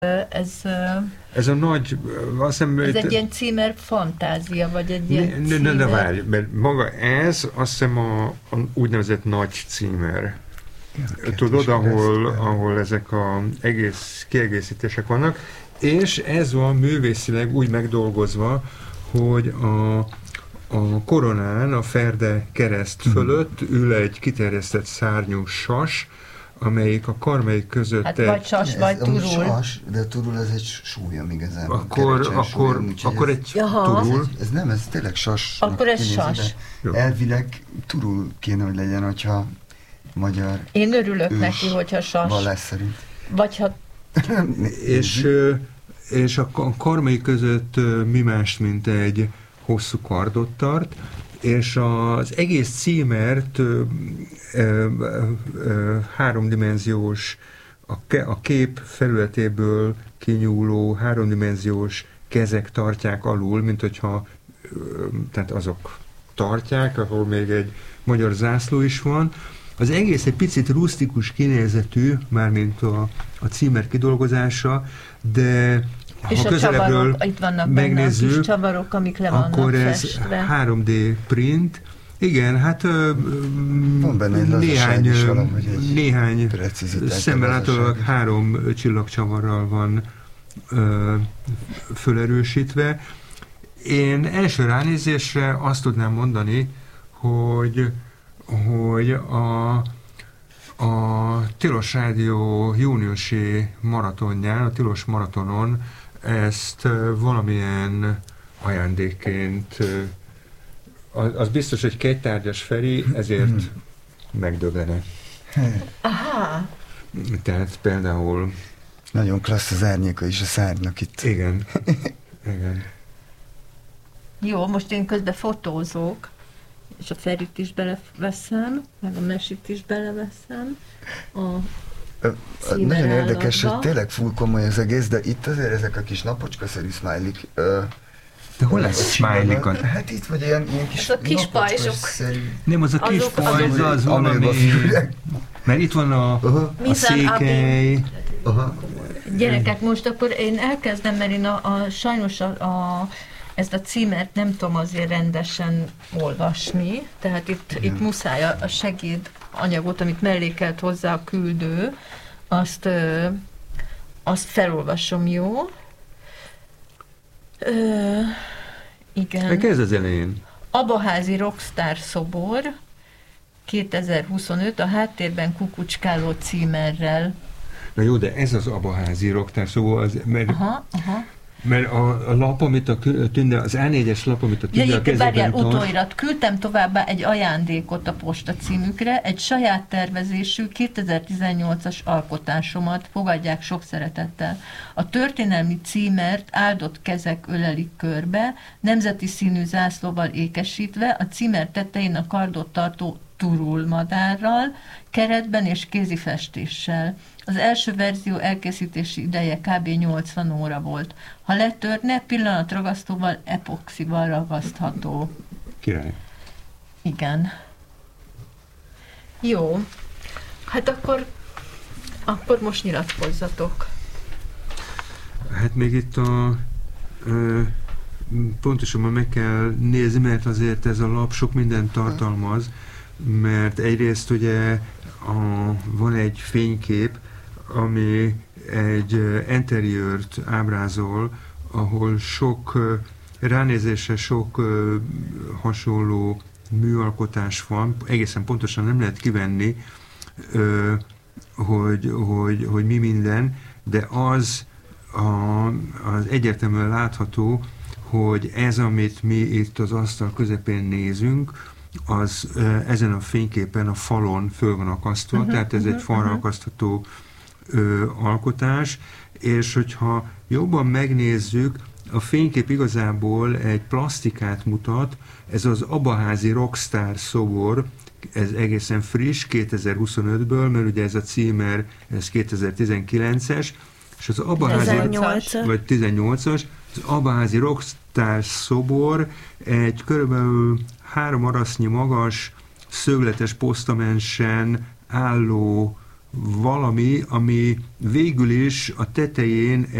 Ez a nagy, azt hiszem... Ez egy ilyen címer fantázia, vagy egy ilyen címer... Ne várj, mert maga ez, azt hiszem a úgynevezett nagy címer. Tudod, ahol ezek a egész kiegészítések vannak, és ez van művészileg úgy megdolgozva, hogy a koronán, a Ferde kereszt fölött ül egy kiterjesztett szárnyú sas, amelyik a karmai között... Hát vagy sas, vagy turul. Sas, de turul ez egy súlyom igazából. Akkor egy turul. Ez tényleg sas. Akkor ez sas. Elvileg turul kéne, hogy legyen, hogyha magyar... Én örülök neki, hogyha sas. Vallás szerint. Vagy ha... és a karmai között mi más, mint egy hosszú kardot tart, és az egész címert háromdimenziós, a kép felületéből kinyúló háromdimenziós kezek tartják alul, mint hogyha tehát azok tartják, ahol még egy magyar zászló is van. Az egész egy picit rusztikus kinézetű, mármint a címer kidolgozása, de és ha közelebbről itt vannak megnézzük, benne a kis csavarok, amik le vannak akkor ez festve. 3D print. Igen, hát van benne néhány szemmel látólag 3 csillagcsavarral van fölerősítve. Én első ránézésre azt tudnám mondani, hogy a Tilos Rádió júniusi maratonján, a Tilos maratonon ezt valamilyen ajándékként, az biztos, hogy kéttárgyas Feri, ezért megdöbbene. Aha. Tehát például... Nagyon klassz az árnyéka is a szárnynak itt. Igen. Igen. Jó, most én közben fotózok, és a Ferit is beleveszem, meg a Mesit is beleveszem. Nagyon érdekes, hogy tényleg full komoly az egész, de itt azért ezek a kis napocskaszerű smiley-k. De hol lesz smiley-kat? Hát itt vagy ilyen kis, a kis pajzsok. Nem, az a kis pajzs, az valami... Mert itt van a székely. Gyerekek, most akkor én elkezdem, mert én sajnos ezt a címert nem tudom azért rendesen olvasni, tehát itt muszáj a segédanyagot, amit mellékelt hozzá a küldő, azt felolvasom, jó? Igen. Kezd az elején. Abaházi Rockstar szobor 2025, a háttérben kukucskáló címerrel. Na jó, de ez az Abaházi Rockstar szobor, mert a lap, amit a Tünde, az A4-es lap, amit a Tünde a kezében tart... utóirat. Küldtem továbbá egy ajándékot a posta címükre, egy saját tervezésű 2018-as alkotásomat, fogadják sok szeretettel. A történelmi címert áldott kezek ölelik körbe, nemzeti színű zászlóval ékesítve, a címer tetején a kardot tartó turul madárral, keretben és kézifestéssel. Az első verzió elkészítési ideje kb. 80 óra volt. Ha letörne, pillanatragasztóval, epoxival ragasztható. Király. Igen. Jó. Hát akkor most nyilatkozzatok. Hát még itt pontosabban meg kell nézni, mert azért ez a lap sok mindent tartalmaz, mert egyrészt ugye van egy fénykép, ami egy interiőrt ábrázol, ahol ránézésre sok hasonló műalkotás van, egészen pontosan nem lehet kivenni, hogy mi minden, de az egyértelműen látható, hogy ez, amit mi itt az asztal közepén nézünk, az ezen a fényképen a falon föl van akasztva, tehát ez egy falra akasztható alkotás, és hogyha jobban megnézzük, a fénykép igazából egy plastikát mutat, ez az Abaházi Rockstar szobor, ez egészen friss, 2025-ből, mert ugye ez a címer, ez 2019-es, és az Abaházi, vagy 18-as, az Abaházi Rockstar szobor egy körülbelül 3 arasznyi magas, szögletes posztamensen álló valami, ami végül is a tetején